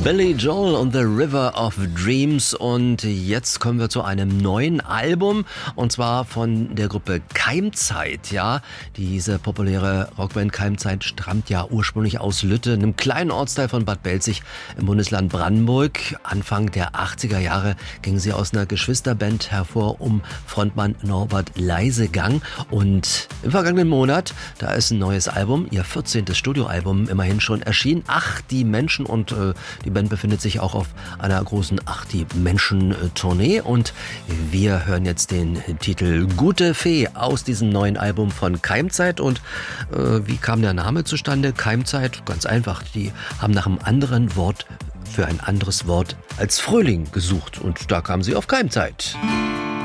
Billy Joel und The River of Dreams. Und jetzt kommen wir zu einem neuen Album, und zwar von der Gruppe Keimzeit. Ja, diese populäre Rockband Keimzeit stammt ja ursprünglich aus Lütte, einem kleinen Ortsteil von Bad Belzig im Bundesland Brandenburg. Anfang der 80er Jahre gingen sie aus einer Geschwisterband hervor um Frontmann Norbert Leisegang. Und im vergangenen Monat, da ist ein neues Album, ihr 14. Studioalbum immerhin schon erschienen. Ach, die Menschen, und die Band befindet sich auch auf einer großen Ach, die Menschen-Tournee. Und wir hören jetzt den Titel Gute Fee aus diesem neuen Album von Keimzeit. Und wie kam der Name zustande? Keimzeit, ganz einfach. Die haben nach einem anderen Wort für ein anderes Wort als Frühling gesucht. Und da kamen sie auf Keimzeit.